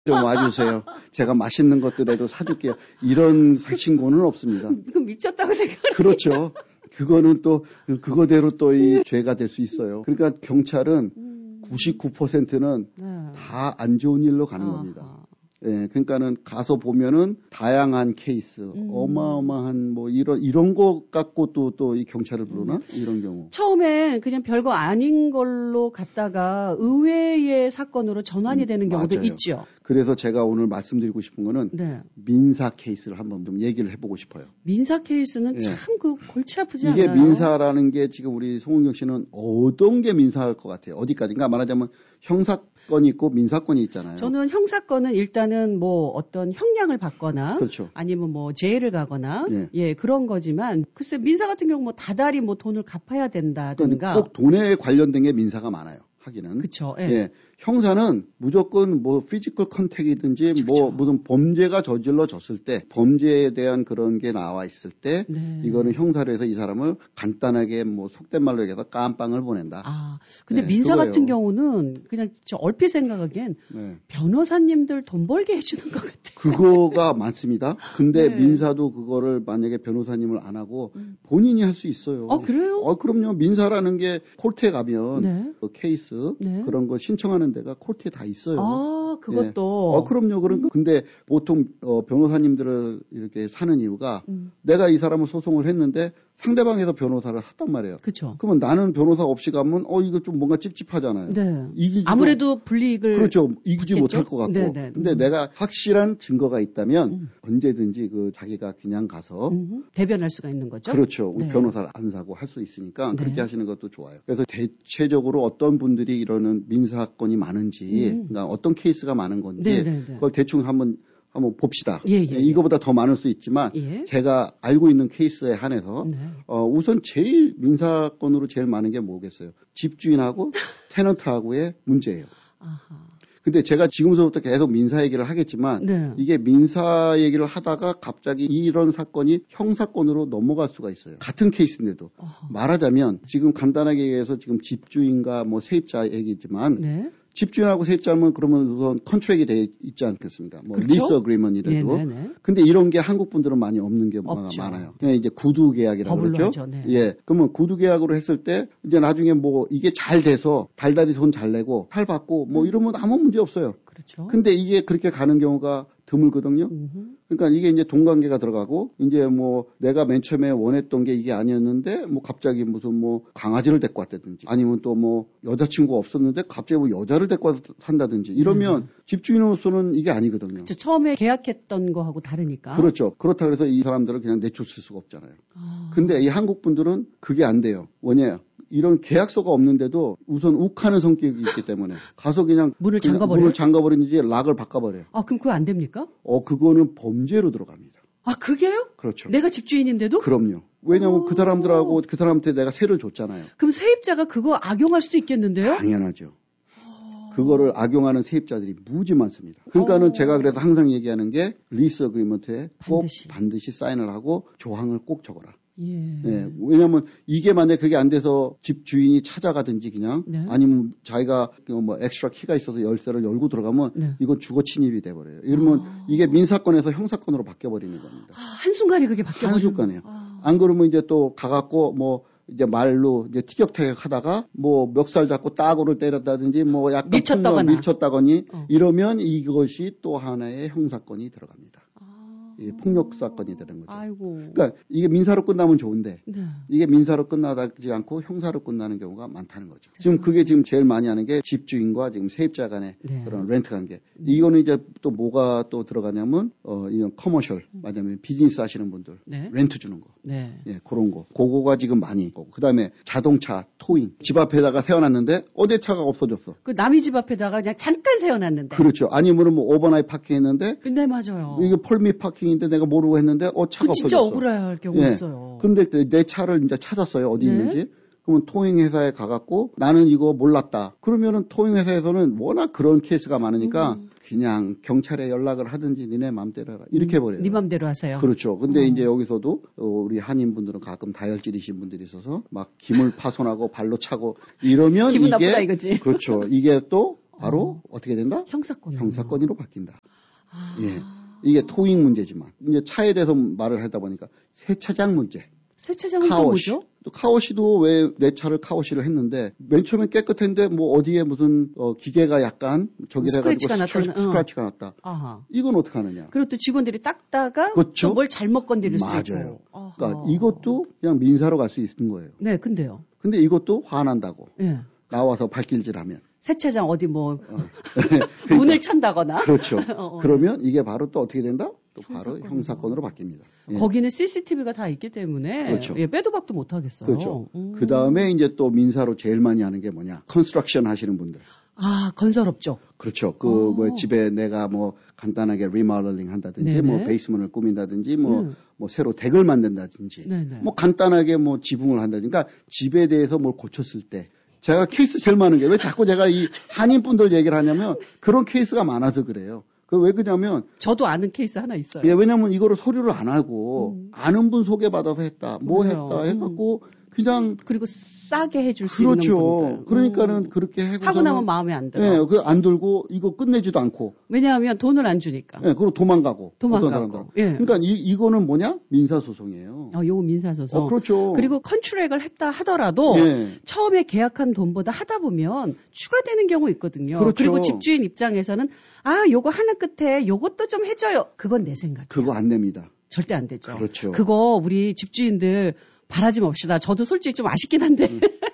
좀 와주세요. 제가 맛있는 것들에도 사줄게요. 이런 신고는 없습니다. 그럼 미쳤다고 생각해요. 그렇죠. 그거는 또 그거대로 또 이 죄가 될 수 있어요. 그러니까 경찰은 99%는 다 안 좋은 일로 가는 겁니다. 예, 그러니까는 가서 보면은 다양한 케이스, 어마어마한 뭐 이런 거 갖고 또 이 경찰을 부르나? 이런 경우. 처음에 그냥 별거 아닌 걸로 갔다가 의외의 사건으로 전환이 되는 경우도 맞아요. 있죠. 그래서 제가 오늘 말씀드리고 싶은 거는 민사 케이스를 한번 좀 얘기를 해보고 싶어요. 민사 케이스는 참 그 골치 아프지 이게 않나요? 민사라는 게 지금 우리 송은경 씨는 어떤 게 민사일 것 같아요? 어디까지? 그러니까 말하자면 형사건이 있고 민사건이 있잖아요. 저는 형사건은 일단은 뭐 어떤 형량을 받거나 그렇죠. 아니면 뭐 재해를 가거나 예 그런 거지만 글쎄 민사 같은 경우 뭐 다달이 뭐 돈을 갚아야 된다든가 꼭 돈에 관련된 게 민사가 많아요. 하기는. 그렇죠. 예. 형사는 무조건 뭐 피지컬 컨택이든지 뭐 무슨 범죄가 저질러졌을 때 범죄에 대한 그런 게 나와 있을 때 이거는 형사로 해서 이 사람을 간단하게 뭐 속된 말로 얘기해서 깜빵을 보낸다. 아, 근데 민사 그거예요. 같은 경우는 그냥 저 얼핏 생각하기엔 변호사님들 돈 벌게 해주는 것 같아요. 그거가 많습니다. 근데 민사도 그거를 만약에 변호사님을 안 하고 본인이 할 수 있어요. 그래요? 그럼요. 민사라는 게 콜트에 가면 그 케이스 그런 거 신청하는 데가 콜트에 다 있어요. 아, 그것도. 그럼요. 근데 보통 변호사님들을 이렇게 사는 이유가 내가 이 사람을 소송을 했는데 상대방에서 변호사를 했단 말이에요. 그렇죠. 그러면 나는 변호사 없이 가면 이거 좀 뭔가 찝찝하잖아요. 아무래도 불이익을 그렇죠. 이기지 받겠죠? 못할 것 같고. 근데 내가 확실한 증거가 있다면 언제든지 그 자기가 그냥 가서 대변할 수가 있는 거죠. 그렇죠. 변호사를 안 사고 할 수 있으니까 그렇게 하시는 것도 좋아요. 그래서 대체적으로 어떤 분들이 이러는 민사건이 많은지 그러니까 어떤 케이스가 많은 건지 그걸 대충 한번 봅시다. 이거보다 더 많을 수 있지만 제가 알고 있는 케이스에 한해서 우선 제일 민사건으로 제일 많은 게 뭐겠어요? 집주인하고 테넌트하고의 문제예요. 근데 제가 지금서부터 계속 민사 얘기를 하겠지만 이게 민사 얘기를 하다가 갑자기 이런 사건이 형사건으로 넘어갈 수가 있어요. 같은 케이스인데도. 말하자면 지금 간단하게 얘기해서 지금 집주인과 뭐 세입자 얘기지만 집주인하고 세입자면 그러면 우선 컨트랙이 돼 있지 않겠습니까? 뭐 그렇죠? 리스 어그리먼이라도. 근데 이런 게 한국 분들은 많이 없는 경우가 많아요. 그냥 이제 구두 계약이라고 그러죠. 예. 그러면 구두 계약으로 했을 때 이제 나중에 뭐 이게 잘 돼서 달달이 돈 잘 내고 팔 받고 뭐 이러면 아무 문제 없어요. 그렇죠. 근데 이게 그렇게 가는 경우가 드물거든요. 그러니까 이게 이제 돈 관계가 들어가고 이제 뭐 내가 맨 처음에 원했던 게 이게 아니었는데 뭐 갑자기 무슨 뭐 강아지를 데리고 왔다든지 아니면 또 뭐 여자친구가 없었는데 갑자기 뭐 여자를 데리고 와서 산다든지 이러면 집주인으로서는 이게 아니거든요. 그렇죠. 처음에 계약했던 거하고 다르니까. 그렇죠. 그렇다 그래서 이 사람들을 그냥 내쫓을 수가 없잖아요. 근데 이 한국 분들은 그게 안 돼요. 뭐냐? 이런 계약서가 없는데도 우선 욱하는 성격이 있기 때문에 가서 그냥 문을 잠가버리는지 락을 바꿔버려요. 그럼 그거 안 됩니까? 그거는 범죄로 들어갑니다. 그게요? 그렇죠. 내가 집주인인데도? 그럼요. 왜냐하면 그 사람들하고 그 사람한테 내가 세를 줬잖아요. 그럼 세입자가 그거 악용할 수도 있겠는데요? 당연하죠. 그거를 악용하는 세입자들이 무지 많습니다. 그러니까는 제가 그래서 항상 얘기하는 게 리스 어그리먼트에 꼭 반드시 사인을 하고 조항을 꼭 적어라. 왜냐하면 이게 만약 그게 안 돼서 집 주인이 찾아가든지 그냥 아니면 자기가 뭐 엑스트라 키가 있어서 열쇠를 열고 들어가면 이건 주거 침입이 돼버려요. 이러면 이게 민사건에서 형사건으로 바뀌어버리는 겁니다. 한순간에 그게 바뀌어버리는 한순간에요. 안 그러면 이제 또 가갖고 뭐 이제 말로 이제 티격태격 하다가 뭐 멱살 잡고 따구를 때렸다든지 뭐 약간 밀쳤다거니 이러면 이것이 또 하나의 형사건이 들어갑니다. 폭력 사건이 되는 거죠. 그러니까 이게 민사로 끝나면 좋은데 이게 민사로 끝나지 않고 형사로 끝나는 경우가 많다는 거죠. 지금 그게 지금 제일 많이 하는 게 집주인과 지금 세입자 간의 그런 렌트 관계. 이거는 이제 또 뭐가 또 들어가냐면 이런 커머셜, 맞으면 비즈니스 하시는 분들 렌트 주는 거. 그런 거. 그거가 지금 많이 있고. 그다음에 자동차 토잉. 집 앞에다가 세워놨는데 어디 차가 없어졌어. 그 남의 집 앞에다가 그냥 잠깐 세워놨는데. 그렇죠. 아니면은 뭐 오버나잇 파킹했는데. 네, 맞아요. 이게 폴미 파킹인데 내가 모르고 했는데 차가 없어졌어. 진짜 억울할 경우 있어요. 근데 내 차를 이제 찾았어요. 어디 있는지. 그러면 토잉회사에 가갖고 나는 이거 몰랐다. 그러면은 토잉회사에서는 워낙 그런 케이스가 많으니까 그냥 경찰에 연락을 하든지 니네 맘대로 해라. 이렇게 해버려요. 네 맘대로 하세요. 그렇죠. 근데 이제 여기서도 우리 한인분들은 가끔 다혈질이신 분들이 있어서 막 기물 파손하고 발로 차고 이러면 기분 나쁘다 이거지. 그렇죠. 이게 또 바로 어떻게 된다? 형사건으로 바뀐다. 예. 이게 토잉 문제지만 이제 차에 대해서 말을 하다 보니까 세차장 문제. 세차장은 또 뭐죠? 카워시도 왜 내 차를 카워시를 했는데 맨 처음에 깨끗했는데 뭐 어디에 무슨 기계가 약간 저기 해가지고 스크래치가 났다. 아하. 이건 어떻게 하느냐? 그리고 또 직원들이 닦다가 그렇죠? 또 뭘 잘못 건드릴 수 맞아요. 있고. 그러니까 이것도 그냥 민사로 갈 수 있는 거예요. 네, 근데요. 근데 이것도 화난다고. 네. 나와서 발길질하면. 세차장 어디 뭐 그러니까, 문을 찬다거나. 그렇죠. 그러면 이게 바로 또 어떻게 된다? 또 바로 형사건으로 바뀝니다. 예. 거기는 CCTV가 다 있기 때문에 그렇죠. 예, 빼도 박도 못 하겠어요. 그렇죠. 그 다음에 이제 또 민사로 제일 많이 하는 게 뭐냐? 컨스트럭션 하시는 분들. 아, 건설업종. 그렇죠. 뭐 집에 내가 뭐 간단하게 리모델링 한다든지, 네네. 뭐 베이스먼을 꾸민다든지, 뭐 새로 덱을 만든다든지, 네네. 뭐 간단하게 뭐 지붕을 한다든지, 그러니까 집에 대해서 뭘 고쳤을 때. 제가 케이스 제일 많은 게 왜 자꾸 제가 이 한인분들 얘기를 하냐면 그런 케이스가 많아서 그래요. 왜 그러냐면 저도 아는 케이스 하나 있어요. 예, 왜냐면 이거를 서류를 안 하고 아는 분 소개받아서 했다. 뭐 했다 해갖고 그냥 그리고 싸게 해줄 수 있는 분들. 그렇죠. 그러니까는 그렇게 하고 나면 마음에 안 들어. 예, 안 들고 이거 끝내지도 않고. 왜냐하면 돈을 안 주니까. 예, 그리고 도망가고. 예. 그러니까 이거는 뭐냐? 민사소송이에요. 요거 민사소송. 그렇죠. 그리고 컨트랙을 했다 하더라도 처음에 계약한 돈보다 하다 보면 추가되는 경우 있거든요. 그렇죠. 그리고 집주인 입장에서는 요거 하나 끝에 요것도 좀 해줘요. 그건 내 생각이야. 그거 안 냅니다. 절대 안 되죠. 그렇죠. 그거 우리 집주인들 바라지 맙시다. 저도 솔직히 좀 아쉽긴 한데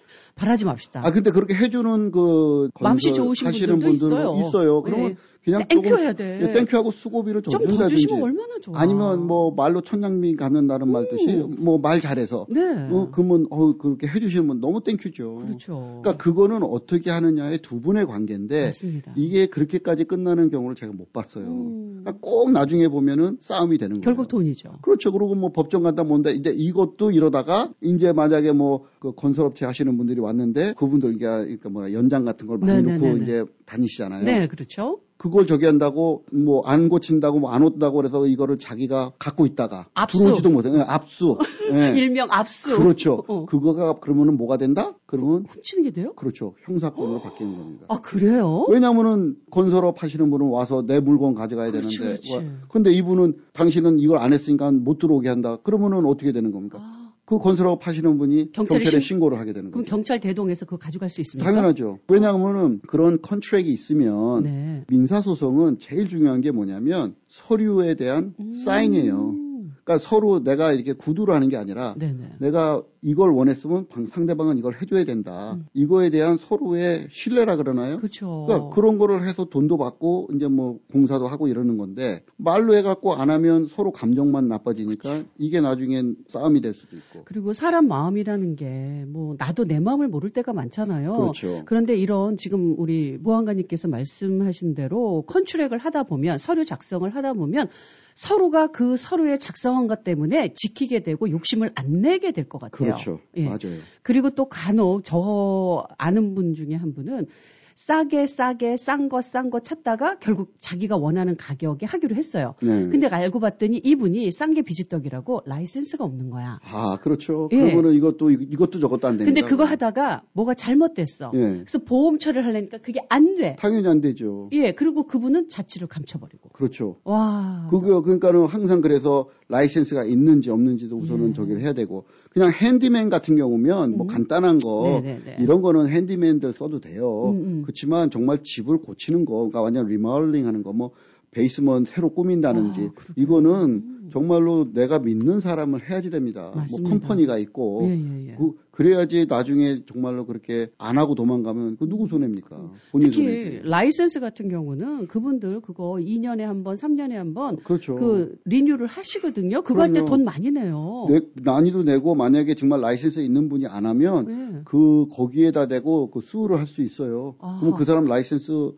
바라지 맙시다. 근데 그렇게 해주는 마음씨 좋으신 분들도 있어요. 그러면 그냥 땡큐해야 돼. 땡큐하고 수고비를 좀 더 주시면 얼마나 좋아. 아니면 뭐 말로 천냥미 갖는다는 말듯이 뭐 말 잘해서. 네. 그러면 그렇게 해주시는 분 너무 땡큐죠. 그렇죠. 그러니까 그거는 어떻게 하느냐의 두 분의 관계인데 맞습니다. 이게 그렇게까지 끝나는 경우를 제가 못 봤어요. 그러니까 꼭 나중에 보면은 싸움이 되는 거예요. 결국 돈이죠. 그렇죠. 그리고 뭐 법정 간다 뭔데 이제 이것도 이러다가 이제 만약에 뭐 그 건설업체 하시는 분들이 왔는데 그분들 그러니까 뭐 연장 같은 걸 많이 놓고 이제 다니시잖아요. 네, 그렇죠. 그걸 저기 한다고 뭐 안 고친다고 뭐 안 온다고 그래서 이거를 자기가 갖고 있다가 압수. 들어오지도 못해. 압수. 네. 일명 압수. 그렇죠. 그거가 그러면은 뭐가 된다? 그러면 훔치는 게 돼요? 그렇죠. 형사건으로 바뀌는 겁니다. 그래요? 왜냐면은 건설업 하시는 분은 와서 내 물건 가져가야 되는데. 근데 이분은 당신은 이걸 안 했으니까 못 들어오게 한다. 그러면은 어떻게 되는 겁니까? 그 건설업 하시는 분이 경찰에 신고를 하게 되는 거예요. 그럼 경찰 대동에서 그거 가져갈 수 있습니까? 당연하죠. 왜냐하면은 그런 컨트랙이 있으면 민사소송은 제일 중요한 게 뭐냐면 서류에 대한 사인이에요. 그러니까 서로 내가 이렇게 구두로 하는 게 아니라 내가 이걸 원했으면 상대방은 이걸 해줘야 된다. 이거에 대한 서로의 신뢰라 그러나요? 그렇죠. 그러니까 그런 거를 해서 돈도 받고 이제 뭐 공사도 하고 이러는 건데 말로 해갖고 안 하면 서로 감정만 나빠지니까 그렇죠. 이게 나중엔 싸움이 될 수도 있고. 그리고 사람 마음이라는 게 뭐 나도 내 마음을 모를 때가 많잖아요. 그렇죠. 그런데 이런 지금 우리 보안관님께서 말씀하신 대로 컨트랙을 하다 보면 서류 작성을 하다 보면 서로가 그 서류에 작성한 것 때문에 지키게 되고 욕심을 안 내게 될 것 같아요. 그렇죠. 맞아요. 그리고 또 간혹 저 아는 분 중에 한 분은 싸게 싼 거 찾다가 결국 자기가 원하는 가격에 하기로 했어요. 근데 알고 봤더니 이분이 싼 게 비지떡이라고 라이센스가 없는 거야. 그렇죠. 그러면은 이것도 저것도 안 됩니다. 근데 그거 하다가 뭐가 잘못됐어. 그래서 보험 처리를 하려니까 그게 안 돼. 당연히 안 되죠. 그리고 그분은 자취를 감춰버리고. 그렇죠. 와. 그러니까는 항상 그래서 라이센스가 있는지 없는지도 우선은 저기를 해야 되고 그냥 핸디맨 같은 경우면 뭐 간단한 거 이런 거는 핸디맨들 써도 돼요. 그렇지만 정말 집을 고치는 거, 그러니까 완전 리모델링 하는 거, 뭐 베이스먼 새로 꾸민다는지 이거는 정말로 내가 믿는 사람을 해야지 됩니다. 맞습니다. 뭐 컴퍼니가 있고 그래야지 나중에 정말로 그렇게 안 하고 도망가면 그 누구 손해입니까? 본인 특히 손해지. 라이센스 같은 경우는 그분들 그거 2년에 한 번, 3년에 한 번 그렇죠. 그 리뉴를 하시거든요. 그거 할 때 돈 많이 내요. 난이도 내고 만약에 정말 라이센스 있는 분이 안 하면 거기에다 대고 그 수우를 할 수 있어요. 그럼 그 사람 라이센스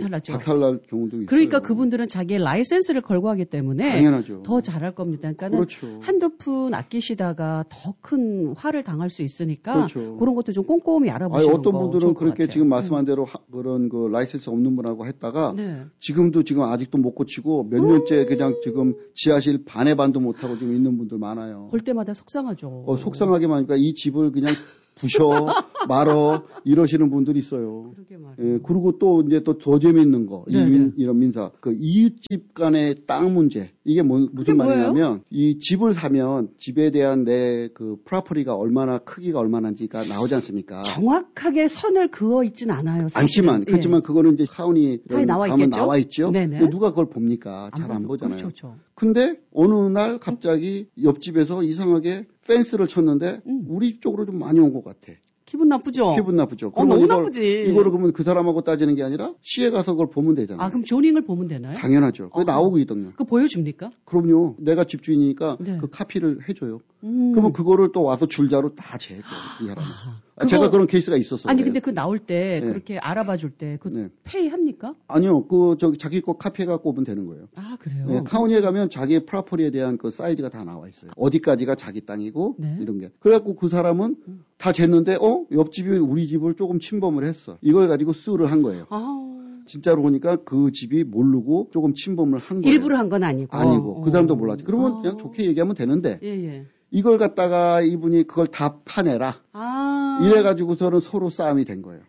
박탈날 경우도 있어요. 그러니까 그분들은 자기의 라이센스를 걸고 하기 때문에 당연하죠. 더 잘할 겁니다. 그러니까는 그렇죠. 한두 푼 아끼시다가 더 큰 화를 당할 수 있으니까 그렇죠. 그런 것도 좀 꼼꼼히 알아보시는 거. 어떤 분들은 그렇게 지금 말씀한 대로 그런 그 라이센스 없는 분하고 했다가 지금도 아직도 못 고치고 몇 년째 그냥 지금 지하실 반의 반도 못 하고 지금 있는 분들 많아요. 볼 때마다 속상하죠. 속상하게만 하니까 이 집을 그냥 부셔 말어 이러시는 분들이 있어요. 그러게 말이에요. 예, 그리고 또 이제 또 더 재미있는 거 이런 민사 그 이웃집 간의 땅 문제 이게 무슨 말이냐면 이 집을 사면 집에 대한 내 그 프로퍼티가 얼마나 크기가 얼마나인지가 나오지 않습니까? 정확하게 선을 그어 있진 않아요. 않지만 그렇지만 그거는 이제 카운티 나와 있죠. 네네. 누가 그걸 봅니까? 잘 안 보잖아요. 그렇죠. 근데 어느 날 갑자기 옆집에서 이상하게 펜스를 쳤는데 우리 쪽으로 좀 많이 온 것 같아. 기분 나쁘죠? 기분 나쁘죠. 너무 나쁘지. 이거를 그러면 그 사람하고 따지는 게 아니라 시에 가서 그걸 보면 되잖아요. 아, 그럼 조링을 보면 되나요? 당연하죠. 그게 나오고 있거든요. 그거 보여줍니까? 그럼요. 내가 집주인이니까 네. 그 카피를 해줘요. 그러면 그거를 또 와서 줄자로 다 재요. 이 사람이. 제가 그런 케이스가 있었어요. 아니, 근데 그 나올 때 그렇게 알아봐 줄 때 그 페이 합니까? 아니요. 자기 거 카피해갖고 오면 되는 거예요. 아, 그래요? 네, 카운티에 가면 자기의 프로퍼티에 대한 그 사이즈가 다 나와 있어요. 어디까지가 자기 땅이고 이런 게. 그래갖고 그 사람은 다 쟀는데 옆집이 우리 집을 조금 침범을 했어. 이걸 가지고 수를 한 거예요. 진짜로 보니까 그 집이 모르고 조금 침범을 한 거예요. 일부러 한 건 아니고. 그 사람도 몰랐지. 그러면 그냥 좋게 얘기하면 되는데. 이걸 갖다가 이분이 그걸 다 파내라. 이래가지고서는 서로 싸움이 된 거예요.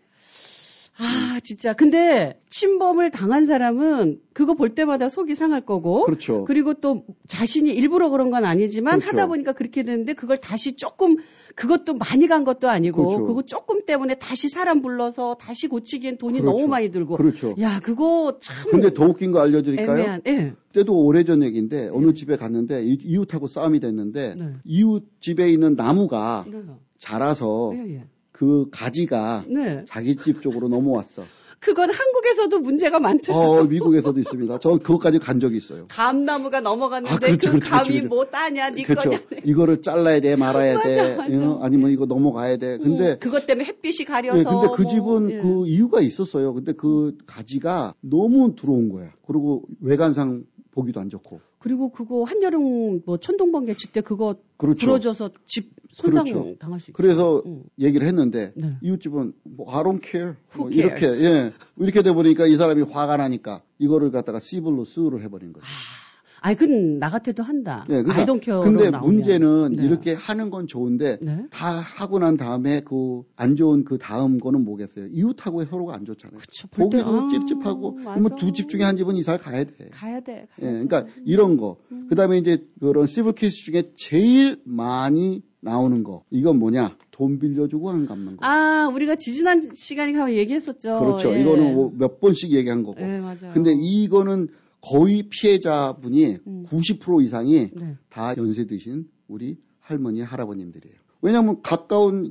아, 진짜. 근데 침범을 당한 사람은 그거 볼 때마다 속이 상할 거고. 그렇죠. 그리고 또 자신이 일부러 그런 건 아니지만 그렇죠. 하다 보니까 그렇게 되는데 그걸 다시 조금 그것도 많이 간 것도 아니고 그렇죠. 그거 조금 때문에 다시 사람 불러서 다시 고치기엔 돈이 그렇죠. 너무 많이 들고. 그렇죠. 야, 그거 참. 근데 더 웃긴 거 알려드릴까요? 애매한. 때도 오래전 얘기인데 어느 집에 갔는데 이웃하고 싸움이 됐는데 이웃 집에 있는 나무가 자라서 그 가지가 자기 집 쪽으로 넘어왔어. 그건 한국에서도 문제가 많죠. 미국에서도 있습니다. 저 그것까지 간 적이 있어요. 감나무가 넘어갔는데 그 감이 뭐 따냐, 네 그렇죠. 거냐. 이거를 잘라야 돼, 말아야 돼. 맞아. 아니면 이거 넘어가야 돼. 근데 그것 때문에 햇빛이 가려서. 근데 그 집은 그 이유가 있었어요. 근데 그 가지가 너무 들어온 거야. 그리고 외관상 보기도 안 좋고. 그리고 그거 한여름 뭐 천둥번개 칠 때 그거 그렇죠. 부러져서 집 손상 그렇죠. 당할 수 있고. 그래서 얘기를 했는데 이웃집은 뭐 I don't care. 뭐 이렇게 돼 보니까 이 사람이 화가 나니까 이거를 갖다가 시블로 수를 해버린 거죠. 아니, 그건 나 같아도 한다. 그러니까, I don't care로 근데 나오면. 문제는 이렇게 하는 건 좋은데 다 하고 난 다음에 그 안 좋은 그 다음 거는 뭐겠어요? 이웃하고 서로가 안 좋잖아요. 그쵸, 보기도 찝찝하고 그러면 두 집 중에 한 집은 이사를 가야 돼. 가야 돼. 그러니까 이런 거. 그다음에 이제 그런 시블 케이스 중에 제일 많이 나오는 거. 이건 뭐냐? 돈 빌려주고 안 갚는 거. 우리가 지난 시간에 가면 얘기했었죠. 그렇죠. 이거는 뭐 몇 번씩 얘기한 거고. 맞아요. 근데 이거는 거의 피해자분이 90% 이상이 다 연세 드신 우리 할머니, 할아버님들이에요. 왜냐하면 가까운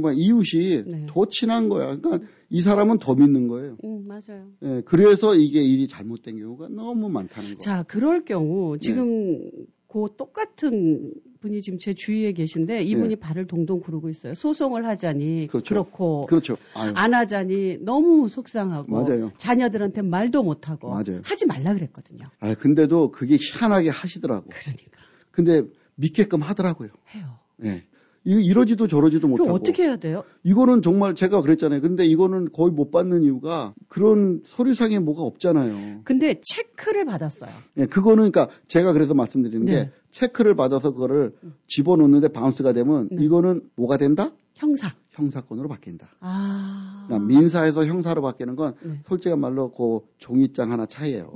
이웃이 더 친한 거야. 그러니까 이 사람은 더 믿는 거예요. 맞아요. 그래서 이게 일이 잘못된 경우가 너무 많다는 거예요. 자, 그럴 경우 지금 그 똑같은 분이 지금 제 주위에 계신데 이분이 발을 동동 구르고 있어요. 소송을 하자니 그렇고 안 하자니 너무 속상하고 맞아요. 자녀들한테 말도 못하고 맞아요. 하지 말라 그랬거든요. 근데도 그게 희한하게 하시더라고. 그러니까. 근데 믿게끔 하더라고요. 해요. 이러지도 저러지도 못하고. 그럼 어떻게 해야 돼요? 이거는 정말 제가 그랬잖아요. 근데 이거는 거의 못 받는 이유가 그런 서류상에 뭐가 없잖아요. 근데 체크를 받았어요. 그거는 그러니까 제가 그래서 말씀드리는 게 체크를 받아서 그거를 집어넣는데 바운스가 되면 이거는 뭐가 된다? 형사건으로 바뀐다. 그러니까 민사에서 형사로 바뀌는 건 솔직한 말로 그 종이장 하나 차이예요.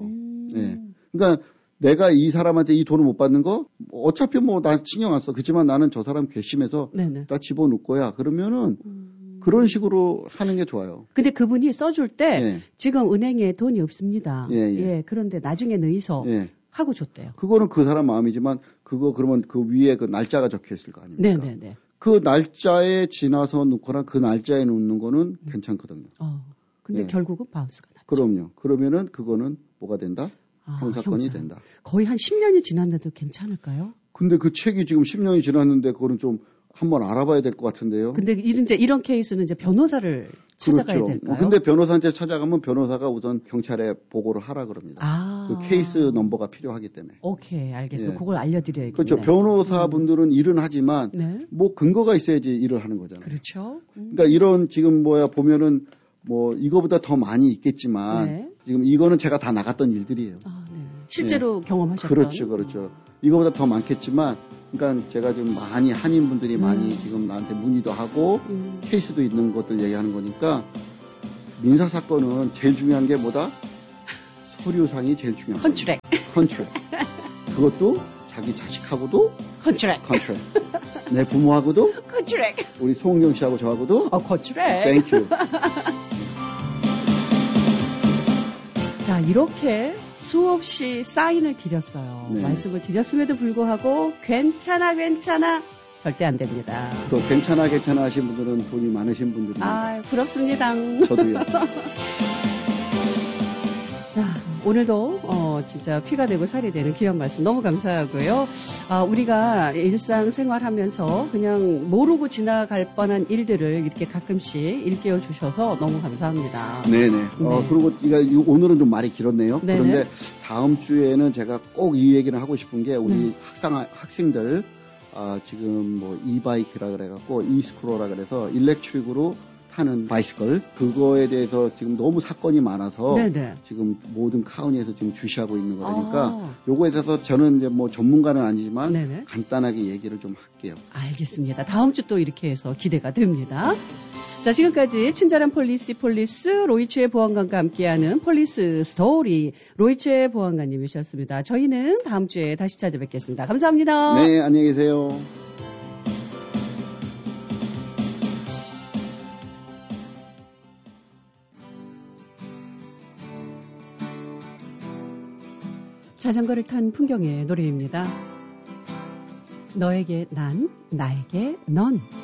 그러니까 내가 이 사람한테 이 돈을 못 받는 거 어차피 뭐 나 신경 안 써. 그렇지만 나는 저 사람 괘씸해서 나 집어넣을 거야. 그러면은 그런 식으로 하는 게 좋아요. 근데 그분이 써줄 때 지금 은행에 돈이 없습니다. 그런데 나중에 넣어서 하고 줬대요. 그거는 그 사람 마음이지만 그러면 그 위에 그 날짜가 적혀 있을 거 아닙니까? 네네네. 그 날짜에 지나서 넣거나 그 날짜에 넣는 거는 괜찮거든요. 근데 결국은 바운스가 났죠. 그럼요. 그러면은 그거는 뭐가 된다? 형사건이 된다. 거의 한 10년이 지났는데도 괜찮을까요? 근데 그 책이 지금 10년이 지났는데 그거는 좀 한번 알아봐야 될 것 같은데요. 근데 이런 케이스는 이제 변호사를 찾아가야 될까요? 근데 변호사한테 찾아가면 변호사가 우선 경찰에 보고를 하라 그럽니다. 그 케이스 넘버가 필요하기 때문에. 오케이, 알겠어요. 그걸 알려드려야겠네요. 그렇죠. 변호사분들은 일은 하지만 뭐 근거가 있어야지 일을 하는 거잖아요. 그렇죠. 그러니까 이런 지금 보면은 뭐 이거보다 더 많이 있겠지만 지금 이거는 제가 다 나갔던 일들이에요. 실제로 경험하셨던. 그렇죠. 이거보다 더 많겠지만 그러니까 제가 좀 많이 한인분들이 많이 지금 나한테 문의도 하고 케이스도 있는 것들 얘기하는 거니까 민사 사건은 제일 중요한 게 뭐다? 서류상이 제일 중요한 컨트랙. 컨트랙. 그것도 자기 자식하고도 컨트랙. 내 부모하고도 컨트랙. 우리 송영 씨하고 저하고도 컨트랙. 땡큐. 자, 이렇게 수없이 사인을 드렸어요. 네. 말씀을 드렸음에도 불구하고 괜찮아 절대 안 됩니다. 또 괜찮아 하신 분들은 돈이 많으신 분들이. 부럽습니다. 저도요. 자, 오늘도 진짜 피가 되고 살이 되는 귀한 말씀 너무 감사하고요. 우리가 일상생활하면서 그냥 모르고 지나갈 뻔한 일들을 이렇게 가끔씩 일깨워 주셔서 너무 감사합니다. 네네. 그리고 오늘은 좀 말이 길었네요. 네네. 그런데 다음 주에는 제가 꼭 이 얘기를 하고 싶은 게 우리 학생들 지금 뭐 이바이크라 그래갖고 이스크로라 그래서 일렉트릭으로 타는 바이스클 그거에 대해서 지금 너무 사건이 많아서 네네. 지금 모든 카운티에서 지금 주시하고 있는 거라니까 요거에 대해서 저는 이제 뭐 전문가는 아니지만 네네. 간단하게 얘기를 좀 할게요. 알겠습니다. 다음 주 또 이렇게 해서 기대가 됩니다. 자, 지금까지 친절한 폴리스 로이츠의 보안관과 함께하는 폴리스 스토리 로이츠의 보안관님이셨습니다. 저희는 다음 주에 다시 찾아뵙겠습니다. 감사합니다. 네, 안녕히 계세요. 자전거를 탄 풍경의 노래입니다. 너에게 난, 나에게 넌.